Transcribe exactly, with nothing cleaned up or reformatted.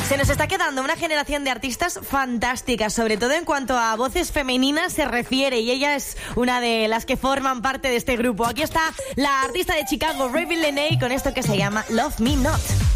Se nos está quedando una generación de artistas fantásticas, sobre todo en cuanto a voces femeninas se refiere, y ella es una de las que forman parte de este grupo. Aquí está la artista de Chicago, Raven Lenae, con esto que se llama Love Me Not.